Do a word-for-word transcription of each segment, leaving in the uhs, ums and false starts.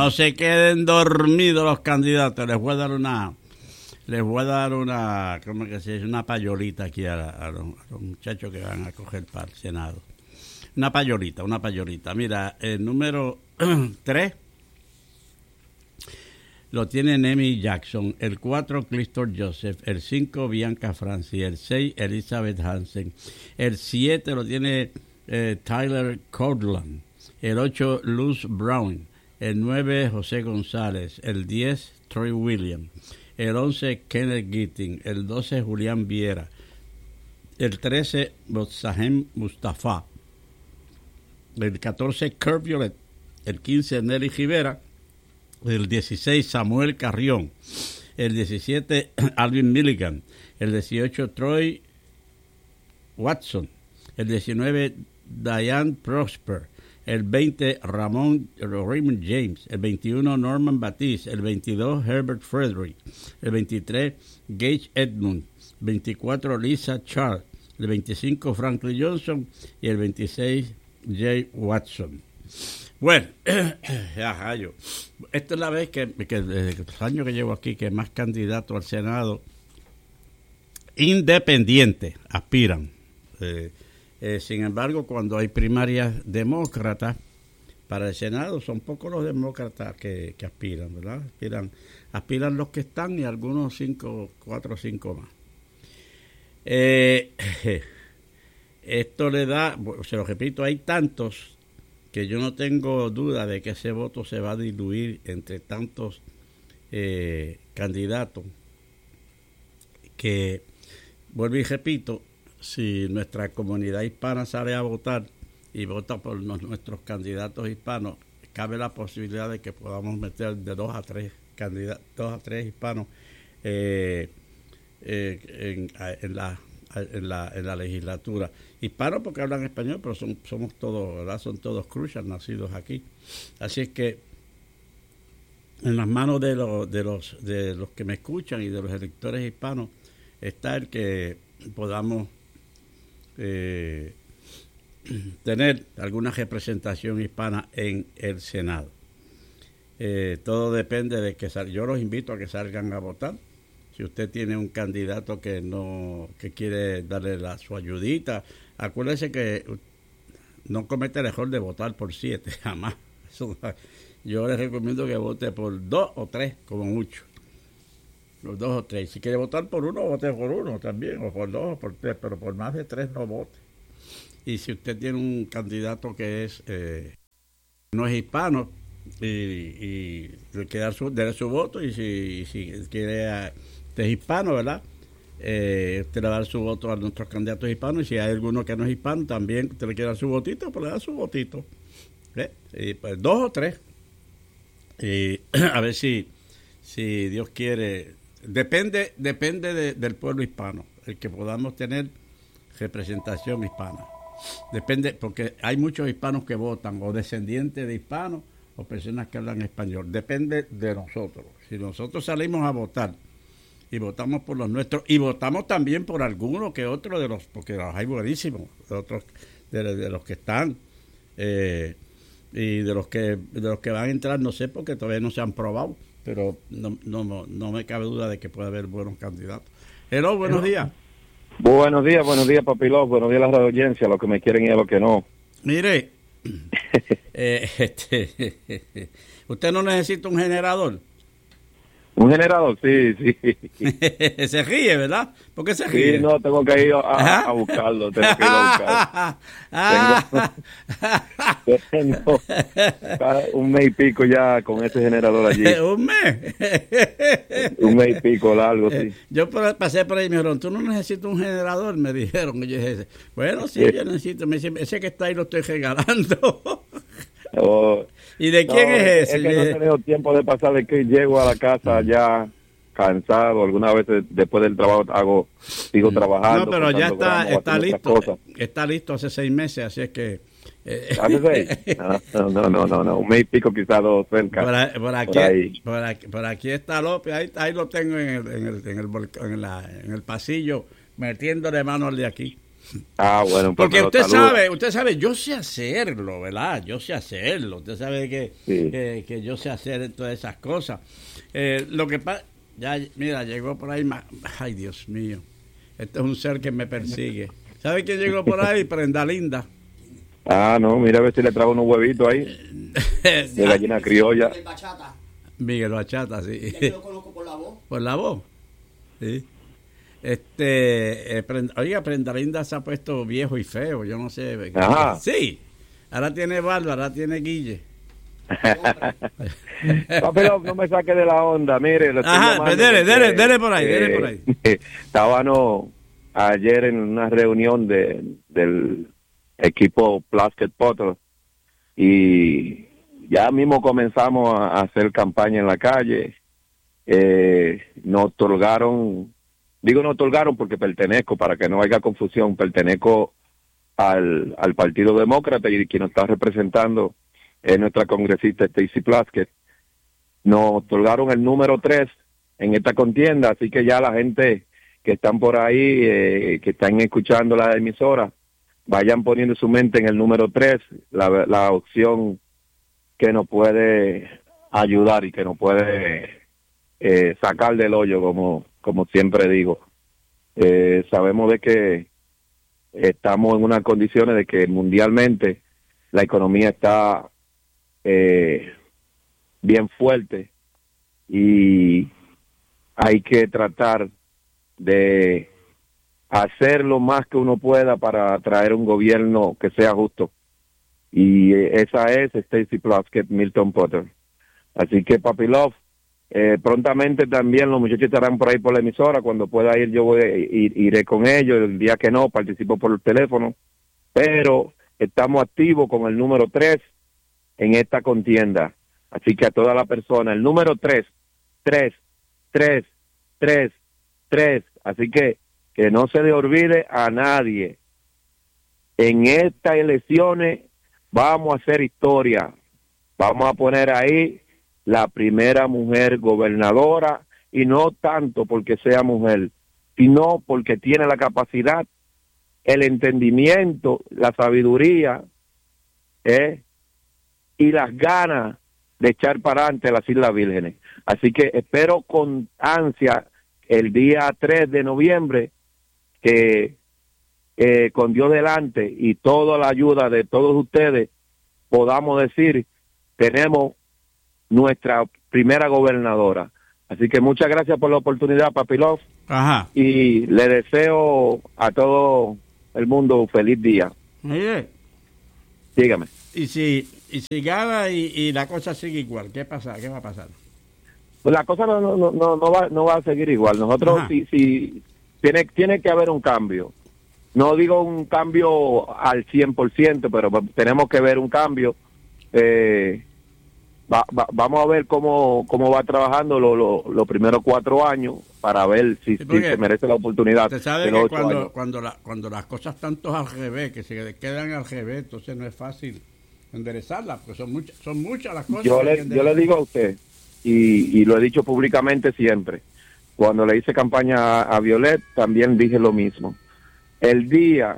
no se queden dormidos los candidatos. Les voy a dar una, les voy a dar una, ¿cómo que se dice? Una payolita aquí a, a, los, a los muchachos que van a coger para el Senado. Una payolita, una payolita. Mira, el número tres lo tiene Nemi Jackson, el cuatro Clistor Joseph, el cinco Bianca Franci, el seis Elizabeth Hansen, el siete lo tiene eh, Tyler Courtland, el ocho Luz Brown, el nueve José González, el diez Troy Williams, el once Kenneth Gitting, el doce Julián Viera, el trece Motzahem Mustafa, el catorce Kurt Violet, el quince Nelly Rivera, el dieciséis Samuel Carrión, el diecisiete Alvin Milligan, el dieciocho Troy Watson, el diecinueve Diane Prosper, el veinte Ramón Raymond James, el veintiuno Norman Batiste, el veintidós Herbert Frederick, el veintitrés Gage Edmund, veinticuatro Lisa Charles, el veinticinco Franklin Johnson y el veintiséis Jay Watson. Bueno, ajá, yo. Esta es la vez que, que desde los años que llevo aquí, que más candidatos al Senado independientes aspiran. Eh, eh, sin embargo, cuando hay primarias demócratas para el Senado, son pocos los demócratas que, que aspiran, ¿verdad? Aspiran, aspiran los que están y algunos cinco, cuatro o cinco más. Eh, esto le da, se lo repito, hay tantos que yo no tengo duda de que ese voto se va a diluir entre tantos eh, candidatos, que, vuelvo y repito, si nuestra comunidad hispana sale a votar y vota por los, nuestros candidatos hispanos, cabe la posibilidad de que podamos meter de dos a tres candidatos, dos a tres hispanos eh, eh, en, en la En la, en la legislatura. Hispanos porque hablan español, pero son, somos todos, ¿verdad? Son todos crucial nacidos aquí. Así es que en las manos de los, de los de los que me escuchan y de los electores hispanos está el que podamos eh, tener alguna representación hispana en el Senado. Eh, todo depende de que sal, yo los invito a que salgan a votar. Si usted tiene un candidato que no que quiere darle la, su ayudita, acuérdese que no comete el error de votar por siete, jamás. Eso, yo les recomiendo que vote por dos o tres, como mucho. Los dos o tres. Si quiere votar por uno, vote por uno también, o por dos o por tres, pero por más de tres no vote. Y si usted tiene un candidato que es eh, no es hispano, y, y le quiere dar su, darle su voto, y si, y si quiere... Usted es hispano, ¿verdad? Eh, usted le va a dar su voto a nuestros candidatos hispanos, y si hay alguno que no es hispano, también usted le quiere dar su votito, pues le da su votito. ¿Eh? Y pues dos o tres. Y a ver si, si Dios quiere. Depende, depende de, del pueblo hispano, el que podamos tener representación hispana. Depende, porque hay muchos hispanos que votan, o descendientes de hispanos, o personas que hablan español. Depende de nosotros. Si nosotros salimos a votar y votamos por los nuestros, y votamos también por algunos que otros de los, porque los hay buenísimos, de otros de, de los que están eh, y de los que de los que van a entrar, no sé, porque todavía no se han probado, pero no no, no me cabe duda de que puede haber buenos candidatos. Hello, buenos días. Buenos días, buenos días, Papiló, buenos días a la audiencia, a los que me quieren y a los que no. Mire, eh, este, ¿usted no necesita un generador? ¿Un generador? Sí, sí. Se ríe, ¿verdad? ¿Por qué se ríe? Sí, no, tengo que ir a, a buscarlo, tengo que ir a buscarlo. tengo, tengo un mes y pico ya con ese generador allí. ¿Un mes? Un mes y pico largo, sí. Yo pasé por ahí y me dijeron, ¿tú no necesitas un generador? Me dijeron. Y yo dije, bueno, sí, yo necesito. Me dice, ese que está ahí lo estoy regalando. Oh, ¿Y de quién no, es ese? Es que no he tenido tiempo de pasar, de que llego a la casa ya cansado. Algunas veces después del trabajo hago sigo trabajando. No, pero ya está está listo. Está listo hace seis meses, así es que... Eh. ¿Hace seis? No, no, no, no, no, un mes y pico quizás dos cerca. Por, a, por, aquí, por, ahí. por, aquí, por aquí está López, ahí, ahí lo tengo en el, en, el, en, el, en, la, en el pasillo, metiéndole mano al de aquí. Ah, bueno. Porque usted sabe, usted sabe, yo sé hacerlo, ¿verdad? Yo sé hacerlo. Usted sabe que, sí. que, que yo sé hacer todas esas cosas. Eh, lo que pasa, ya, mira, llegó por ahí, ay, Dios mío. Este es un ser que me persigue. ¿Sabe quién llegó por ahí? Prenda Linda. Ah, no, mira a ver si le trago unos huevitos ahí. De gallina criolla. Miguel Bachata. Miguel Bachata, sí. Yo lo conozco por la voz. Por la voz, sí. Este, eh, Prenda, oiga, Prenda Linda se ha puesto viejo y feo, yo no sé. Ajá. Sí, ahora tiene barba, ahora tiene guille. Pero no me saque de la onda, mire. Lo Ajá, pues dele, dele, dele por ahí, eh, dele por ahí. Estábamos ayer en una reunión de, del equipo Plasket Potter y ya mismo comenzamos a hacer campaña en la calle. Eh, nos otorgaron, digo nos otorgaron porque pertenezco, para que no haya confusión, pertenezco al, al Partido Demócrata y quien nos está representando es nuestra congresista Stacey Plaskett. Nos otorgaron el número tres en esta contienda, así que ya la gente que están por ahí, eh, que están escuchando la emisora, vayan poniendo su mente en el número tres, la, la opción que nos puede ayudar y que nos puede eh, sacar del hoyo, como, como siempre digo. Eh, sabemos de que estamos en unas condiciones de que mundialmente la economía está eh, bien fuerte y hay que tratar de hacer lo más que uno pueda para traer un gobierno que sea justo. Y esa es Stacey Plaskett, Milton Potter. Así que, Papi Love, eh, prontamente también los muchachos estarán por ahí por la emisora. Cuando pueda ir, yo voy, ir, iré con ellos. El día que no, participo por el teléfono. Pero estamos activos con el número tres en esta contienda. Así que a toda la persona, el número tres, tres, tres, tres, tres. Así que que no se le olvide a nadie. En estas elecciones vamos a hacer historia. Vamos a poner ahí la primera mujer gobernadora, y no tanto porque sea mujer, sino porque tiene la capacidad, el entendimiento, la sabiduría ¿eh? y las ganas de echar para adelante las Islas Vírgenes. Así que espero con ansia el día tres de noviembre que eh, con Dios delante y toda la ayuda de todos ustedes podamos decir, tenemos nuestra primera gobernadora. Así que muchas gracias por la oportunidad, Papi Love. Ajá. Y le deseo a todo el mundo un feliz día. Mire. Dígame. Y si, y si gana y, y la cosa sigue igual, ¿qué pasa? ¿Qué va a pasar? Pues la cosa no no no no va no va a seguir igual. Nosotros si si tiene tiene que haber un cambio. No digo un cambio al cien por ciento, pero tenemos que ver un cambio. Eh, va, va, vamos a ver cómo cómo va trabajando los lo, lo primeros cuatro años para ver si, sí, si se merece la oportunidad. Usted sabe que cuando cuando, la, cuando las cosas están todas al revés, que se quedan al revés, entonces no es fácil enderezarlas, porque son muchas son muchas las cosas. Yo le, yo le digo a usted, y, y lo he dicho públicamente siempre, cuando le hice campaña a, a Violet, también dije lo mismo. El día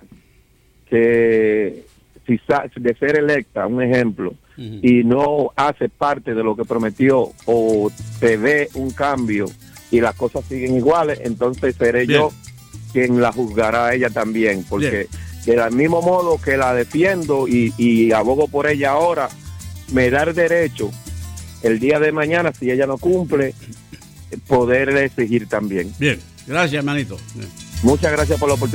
que, si de ser electa, un ejemplo, uh-huh. y no hace parte de lo que prometió o se ve un cambio y las cosas siguen iguales, entonces seré Bien. yo quien la juzgará a ella también, porque Bien. del mismo modo que la defiendo y, y abogo por ella ahora, me da el derecho el día de mañana, si ella no cumple, poderle exigir también. Bien, gracias, hermanito. Bien. Muchas gracias por la oportunidad.